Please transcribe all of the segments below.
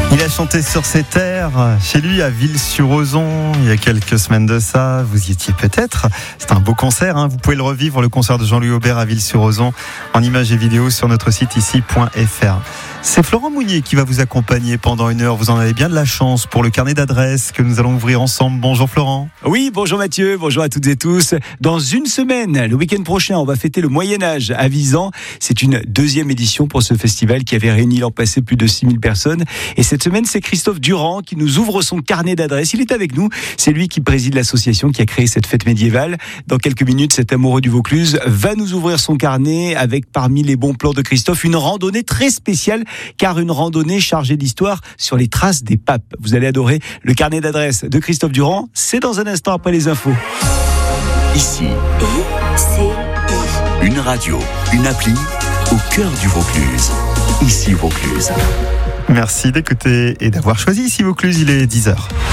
Il a chanté sur ses terres, chez lui à Ville-sur-Ozon, il y a quelques semaines de ça. Vous y étiez peut-être. C'est un beau concert, hein. Vous pouvez le revivre, le concert de Jean-Louis Aubert à Ville-sur-Ozon, en images et vidéos sur notre site ici.fr. C'est Florent Mounier qui va vous accompagner pendant 1 heure. Vous en avez bien de la chance pour le carnet d'adresses que nous allons ouvrir ensemble. Bonjour Florent. Oui, bonjour Mathieu, bonjour à toutes et tous. Dans une semaine, le week-end prochain, on va fêter le Moyen-Âge à Visan. C'est une 2e édition pour ce festival qui avait réuni l'an passé plus de 6000 personnes. Et cette semaine, c'est Christophe Durand qui nous ouvre son carnet d'adresses. Il est avec nous. C'est lui qui préside l'association qui a créé cette fête médiévale. Dans quelques minutes, cet amoureux du Vaucluse va nous ouvrir son carnet avec, parmi les bons plans de Christophe, une randonnée très spéciale, car une randonnée chargée d'histoire sur les traces des papes. Vous allez adorer le carnet d'adresses de Christophe Durand. C'est dans un instant après les infos. Ici, une radio, une appli au cœur du Vaucluse. Ici Vaucluse. Merci d'écouter et d'avoir choisi ici Vaucluse, il est 10h.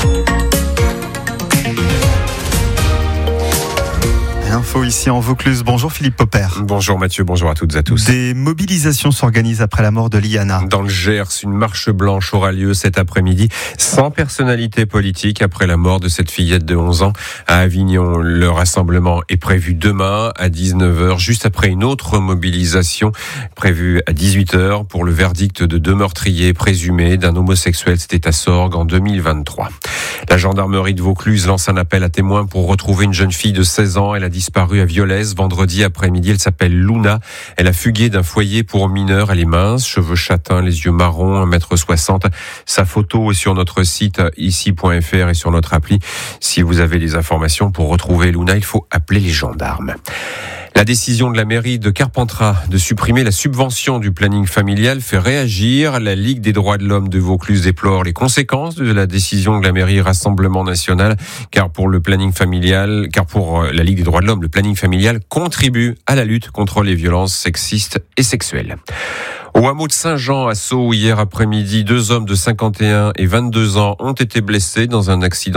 Info ici en Vaucluse. Bonjour Philippe Popper. Bonjour Mathieu, bonjour à toutes et à tous. Des mobilisations s'organisent après la mort de Liana. Dans le Gers, une marche blanche aura lieu cet après-midi, sans personnalité politique, après la mort de cette fillette de 11 ans à Avignon. Le rassemblement est prévu demain à 19h, juste après une autre mobilisation prévue à 18h pour le verdict de 2 meurtriers présumés d'un homosexuel. C'était à Sorgues en 2023. La gendarmerie de Vaucluse lance un appel à témoins pour retrouver une jeune fille de 16 ans. Elle a disparu à Violès vendredi après-midi. Elle s'appelle Luna. Elle a fugué d'un foyer pour mineurs. Elle est mince, cheveux châtains, les yeux marrons, 1m60. Sa photo est sur notre site ici.fr et sur notre appli. Si vous avez des informations pour retrouver Luna, il faut appeler les gendarmes. La décision de la mairie de Carpentras de supprimer la subvention du planning familial fait réagir. La Ligue des droits de l'homme de Vaucluse déplore les conséquences de la décision de la mairie Rassemblement National, car pour la Ligue des droits de l'homme, le planning familial contribue à la lutte contre les violences sexistes et sexuelles. Au hameau de Saint-Jean à Sceaux, hier après-midi, 2 hommes de 51 et 22 ans ont été blessés dans un accident